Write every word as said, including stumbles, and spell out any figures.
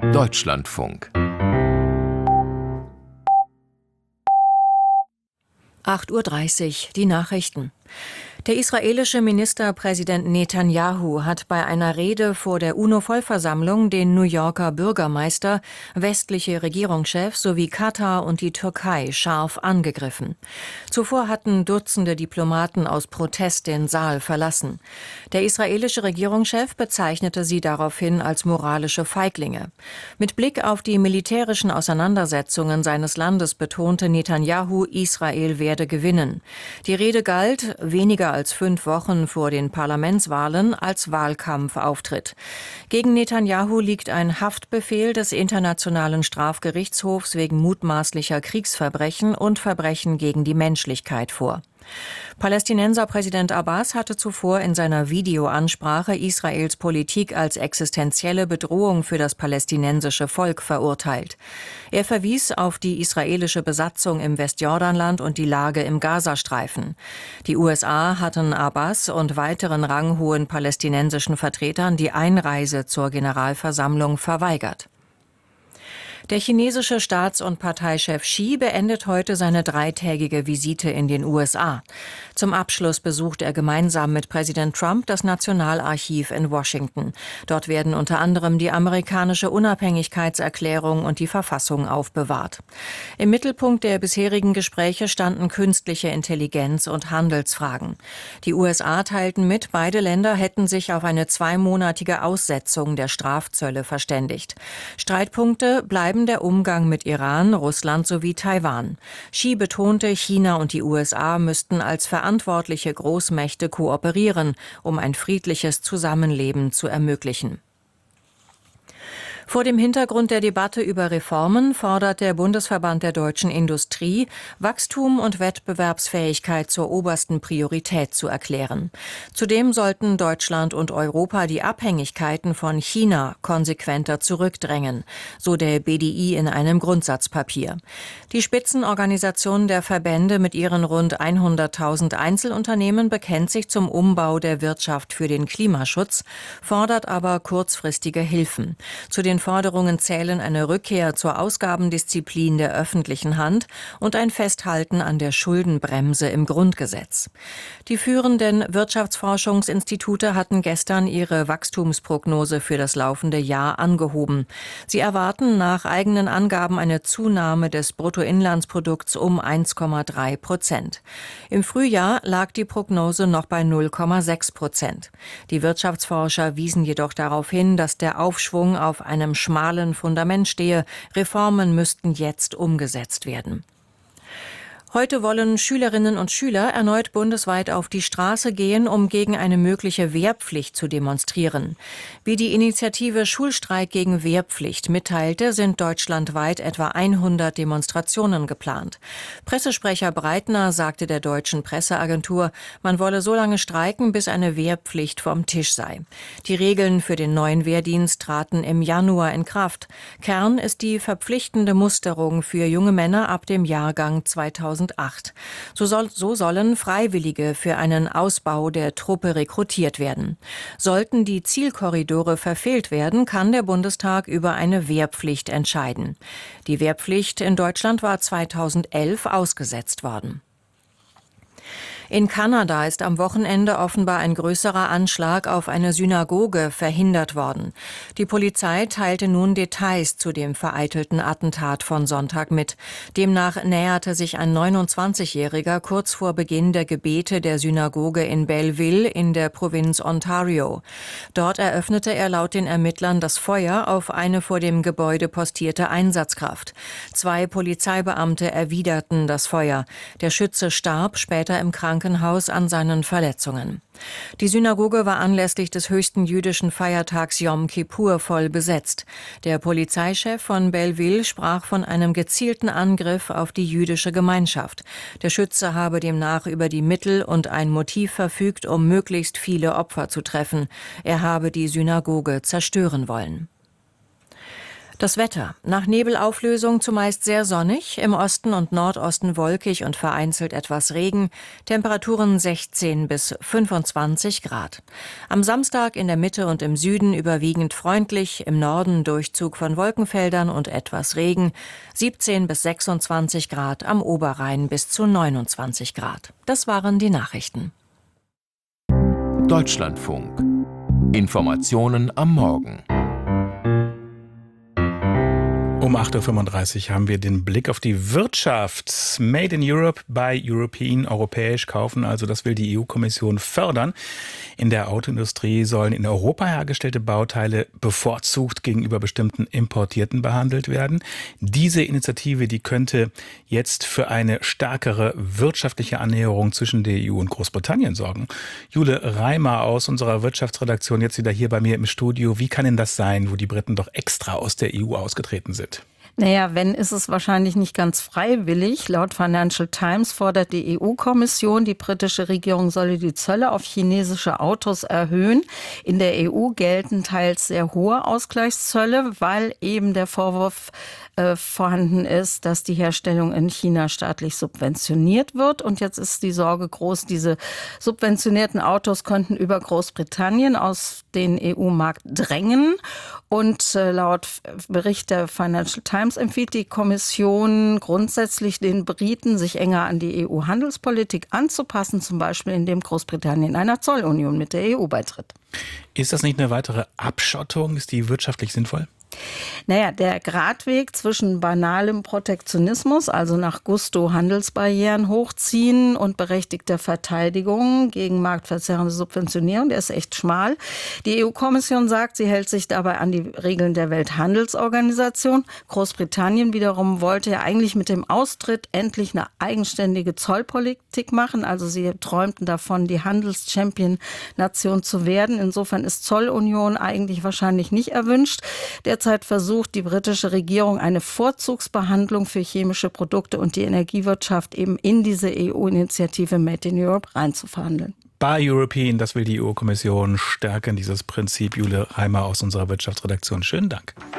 Deutschlandfunk. acht Uhr dreißig, die Nachrichten. Der israelische Ministerpräsident Netanjahu hat bei einer Rede vor der UNO-Vollversammlung den New Yorker Bürgermeister, westliche Regierungschefs sowie Katar und die Türkei scharf angegriffen. Zuvor hatten Dutzende Diplomaten aus Protest den Saal verlassen. Der israelische Regierungschef bezeichnete sie daraufhin als moralische Feiglinge. Mit Blick auf die militärischen Auseinandersetzungen seines Landes betonte Netanjahu, Israel werde gewinnen. Die Rede galt, weniger als fünf Wochen vor den Parlamentswahlen, als Wahlkampfauftritt. Gegen Netanjahu liegt ein Haftbefehl des Internationalen Strafgerichtshofs wegen mutmaßlicher Kriegsverbrechen und Verbrechen gegen die Menschlichkeit vor. Palästinenserpräsident Abbas hatte zuvor in seiner Videoansprache Israels Politik als existenzielle Bedrohung für das palästinensische Volk verurteilt. Er verwies auf die israelische Besatzung im Westjordanland und die Lage im Gazastreifen. Die U S A hatten Abbas und weiteren ranghohen palästinensischen Vertretern die Einreise zur Generalversammlung verweigert. Der chinesische Staats- und Parteichef Xi beendet heute seine dreitägige Visite in den U S A. Zum Abschluss besucht er gemeinsam mit Präsident Trump das Nationalarchiv in Washington. Dort werden unter anderem die amerikanische Unabhängigkeitserklärung und die Verfassung aufbewahrt. Im Mittelpunkt der bisherigen Gespräche standen künstliche Intelligenz und Handelsfragen. Die U S A teilten mit, beide Länder hätten sich auf eine zweimonatige Aussetzung der Strafzölle verständigt. Streitpunkte bleiben der Umgang mit Iran, Russland sowie Taiwan. Xi betonte, China und die U S A müssten als verantwortliche Großmächte kooperieren, um ein friedliches Zusammenleben zu ermöglichen. Vor dem Hintergrund der Debatte über Reformen fordert der Bundesverband der deutschen Industrie, Wachstum und Wettbewerbsfähigkeit zur obersten Priorität zu erklären. Zudem sollten Deutschland und Europa die Abhängigkeiten von China konsequenter zurückdrängen, so der B D I in einem Grundsatzpapier. Die Spitzenorganisation der Verbände mit ihren rund hunderttausend Einzelunternehmen bekennt sich zum Umbau der Wirtschaft für den Klimaschutz, fordert aber kurzfristige Hilfen. Zu den Forderungen zählen eine Rückkehr zur Ausgabendisziplin der öffentlichen Hand und ein Festhalten an der Schuldenbremse im Grundgesetz. Die führenden Wirtschaftsforschungsinstitute hatten gestern ihre Wachstumsprognose für das laufende Jahr angehoben. Sie erwarten nach eigenen Angaben eine Zunahme des Bruttoinlandsprodukts um eins Komma drei Prozent. Im Frühjahr lag die Prognose noch bei null Komma sechs Prozent. Die Wirtschaftsforscher wiesen jedoch darauf hin, dass der Aufschwung auf einem schmalen Fundament stehe. Reformen müssten jetzt umgesetzt werden. Heute wollen Schülerinnen und Schüler erneut bundesweit auf die Straße gehen, um gegen eine mögliche Wehrpflicht zu demonstrieren. Wie die Initiative Schulstreik gegen Wehrpflicht mitteilte, sind deutschlandweit etwa hundert Demonstrationen geplant. Pressesprecher Breitner sagte der deutschen Presseagentur, man wolle so lange streiken, bis eine Wehrpflicht vom Tisch sei. Die Regeln für den neuen Wehrdienst traten im Januar in Kraft. Kern ist die verpflichtende Musterung für junge Männer ab dem Jahrgang zweitausendacht. So, soll, so sollen Freiwillige für einen Ausbau der Truppe rekrutiert werden. Sollten die Zielkorridore verfehlt werden, kann der Bundestag über eine Wehrpflicht entscheiden. Die Wehrpflicht in Deutschland war zweitausendelf ausgesetzt worden. In Kanada ist am Wochenende offenbar ein größerer Anschlag auf eine Synagoge verhindert worden. Die Polizei teilte nun Details zu dem vereitelten Attentat von Sonntag mit. Demnach näherte sich ein neunundzwanzigjähriger kurz vor Beginn der Gebete der Synagoge in Belleville in der Provinz Ontario. Dort eröffnete er laut den Ermittlern das Feuer auf eine vor dem Gebäude postierte Einsatzkraft. Zwei Polizeibeamte erwiderten das Feuer. Der Schütze starb später im Krankenhaus an seinen Verletzungen. Die Synagoge war anlässlich des höchsten jüdischen Feiertags Yom Kippur voll besetzt. Der Polizeichef von Belleville sprach von einem gezielten Angriff auf die jüdische Gemeinschaft. Der Schütze habe demnach über die Mittel und ein Motiv verfügt, um möglichst viele Opfer zu treffen. Er habe die Synagoge zerstören wollen. Das Wetter. Nach Nebelauflösung zumeist sehr sonnig, im Osten und Nordosten wolkig und vereinzelt etwas Regen, Temperaturen sechzehn bis fünfundzwanzig Grad. Am Samstag in der Mitte und im Süden überwiegend freundlich, im Norden Durchzug von Wolkenfeldern und etwas Regen, siebzehn bis sechsundzwanzig Grad, am Oberrhein bis zu neunundzwanzig Grad. Das waren die Nachrichten. Deutschlandfunk. Informationen am Morgen. Um acht Uhr fünfunddreißig haben wir den Blick auf die Wirtschaft. Made in Europe by European, europäisch kaufen, also das will die E U-Kommission fördern. In der Autoindustrie sollen in Europa hergestellte Bauteile bevorzugt gegenüber bestimmten importierten behandelt werden. Diese Initiative, die könnte jetzt für eine stärkere wirtschaftliche Annäherung zwischen der E U und Großbritannien sorgen. Jule Reimer aus unserer Wirtschaftsredaktion jetzt wieder hier bei mir im Studio. Wie kann denn das sein, wo die Briten doch extra aus der E U ausgetreten sind? Naja, wenn, ist es wahrscheinlich nicht ganz freiwillig. Laut Financial Times fordert die E U-Kommission, die britische Regierung solle die Zölle auf chinesische Autos erhöhen. In der E U gelten teils sehr hohe Ausgleichszölle, weil eben der Vorwurf äh, vorhanden ist, dass die Herstellung in China staatlich subventioniert wird. Und jetzt ist die Sorge groß, diese subventionierten Autos könnten über Großbritannien aus den E U-Markt drängen. Und äh, laut Bericht der Financial Times empfiehlt die Kommission grundsätzlich den Briten, sich enger an die E U-Handelspolitik anzupassen, zum Beispiel indem Großbritannien einer Zollunion mit der E U beitritt. Ist das nicht eine weitere Abschottung? Ist die wirtschaftlich sinnvoll? Naja, der Gradweg zwischen banalem Protektionismus, also nach Gusto Handelsbarrieren hochziehen und berechtigter Verteidigung gegen marktverzerrende Subventionierung, der ist echt schmal. Die E U-Kommission sagt, sie hält sich dabei an die Regeln der Welthandelsorganisation. Großbritannien wiederum wollte ja eigentlich mit dem Austritt endlich eine eigenständige Zollpolitik machen. Also sie träumten davon, die Handelschampion-Nation zu werden. Insofern ist Zollunion eigentlich wahrscheinlich nicht erwünscht. Derzeit versucht die britische Regierung eine Vorzugsbehandlung für chemische Produkte und die Energiewirtschaft eben in diese E U-Initiative Made in Europe reinzuverhandeln. Buy European, das will die E U-Kommission stärken, dieses Prinzip. Jule Reimer aus unserer Wirtschaftsredaktion. Schönen Dank.